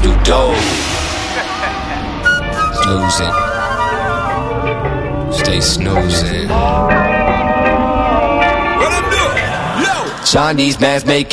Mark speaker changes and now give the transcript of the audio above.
Speaker 1: do dope. Snoozing. Stay snoozing. What I'm doing? Yo! Chinese man's make